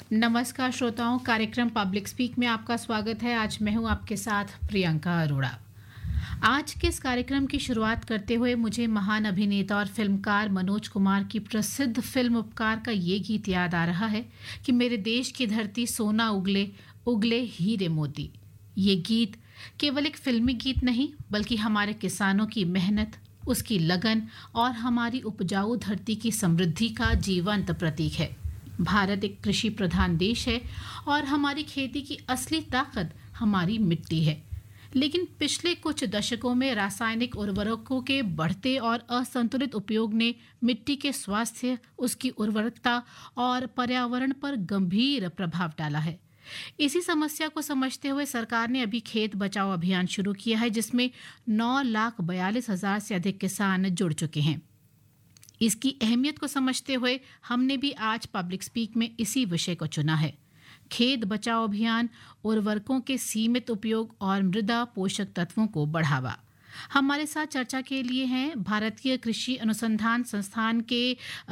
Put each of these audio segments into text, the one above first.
नमस्कार श्रोताओं, कार्यक्रम पब्लिक स्पीक में आपका स्वागत है। आज मैं हूं आपके साथ प्रियंका अरोड़ा। आज के इस कार्यक्रम की शुरुआत करते हुए मुझे महान अभिनेता और फिल्मकार मनोज कुमार की प्रसिद्ध फिल्म उपकार का ये गीत याद आ रहा है कि मेरे देश की धरती सोना उगले उगले हीरे मोती। ये गीत केवल एक फिल्मी गीत नहीं बल्कि हमारे किसानों की मेहनत, उसकी लगन और हमारी उपजाऊ धरती की समृद्धि का जीवंत प्रतीक है। भारत एक कृषि प्रधान देश है और हमारी खेती की असली ताकत हमारी मिट्टी है। लेकिन पिछले कुछ दशकों में रासायनिक उर्वरकों के बढ़ते और असंतुलित उपयोग ने मिट्टी के स्वास्थ्य, उसकी उर्वरकता और पर्यावरण पर गंभीर प्रभाव डाला है। इसी समस्या को समझते हुए सरकार ने अभी खेत बचाओ अभियान शुरू किया है, जिसमें 9,42,000 से अधिक किसान जुड़ चुके हैं। इसकी अहमियत को समझते हुए हमने भी आज पब्लिक स्पीक में इसी विषय को चुना है। खेत बचाओ अभियान, उर्वरकों के सीमित उपयोग और मृदा पोषक तत्वों को बढ़ावा। हमारे साथ चर्चा के लिए हैं भारतीय कृषि अनुसंधान संस्थान के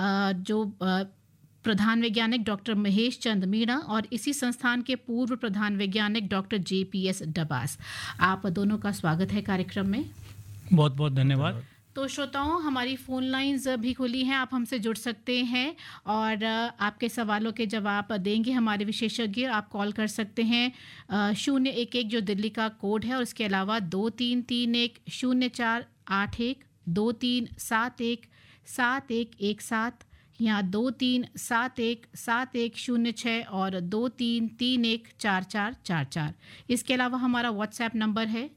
प्रधान वैज्ञानिक डॉक्टर महेश चंद मीणा और इसी संस्थान के पूर्व प्रधान वैज्ञानिक डॉक्टर JPS डबास। आप दोनों का स्वागत है कार्यक्रम में। बहुत बहुत धन्यवाद। तो श्रोताओं, हमारी फ़ोन लाइंस भी खुली हैं, आप हमसे जुड़ सकते हैं और आपके सवालों के जवाब देंगे हमारे विशेषज्ञ। आप कॉल कर सकते हैं 011 जो दिल्ली का कोड है और इसके अलावा 2331 0481 या 23717106 और 23314444। इसके अलावा हमारा व्हाट्सएप नंबर है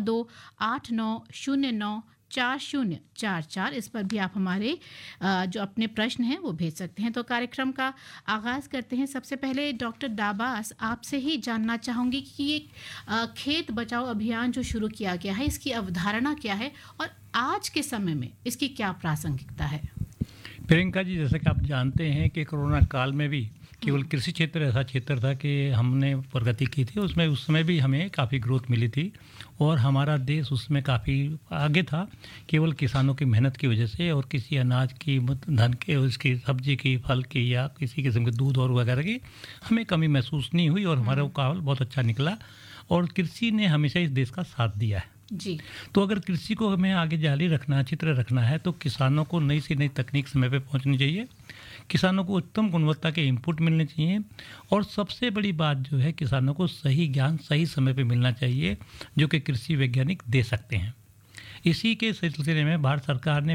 9289094044। इस पर भी आप हमारे जो अपने प्रश्न हैं वो भेज सकते हैं। तो कार्यक्रम का आगाज़ करते हैं। सबसे पहले डॉक्टर डाबास, आपसे ही जानना चाहूँगी कि ये खेत बचाओ अभियान जो शुरू किया गया है, इसकी अवधारणा क्या है और आज के समय में इसकी क्या प्रासंगिकता है? प्रियंका जी, जैसा कि आप जानते हैं कि कोरोना काल में भी केवल कृषि क्षेत्र ऐसा क्षेत्र था कि हमने प्रगति की थी। उसमें उस समय भी हमें काफ़ी ग्रोथ मिली थी और हमारा देश उसमें काफ़ी आगे था, केवल किसानों की मेहनत की वजह से। और किसी अनाज की, धन के, उसकी सब्जी की, फल की या किसी किस्म के दूध और वगैरह की हमें कमी महसूस नहीं हुई और हमारा काल बहुत अच्छा निकला और कृषि ने हमेशा इस देश का साथ दिया है जी। तो अगर कृषि को हमें आगे जारी रखना, चित्र रखना है तो किसानों को नई से नई तकनीक समय पे पहुंचनी चाहिए, किसानों को उत्तम गुणवत्ता के इनपुट मिलने चाहिए और सबसे बड़ी बात जो है, किसानों को सही ज्ञान सही समय पे मिलना चाहिए जो कि कृषि वैज्ञानिक दे सकते हैं। इसी के सिलसिले में भारत सरकार ने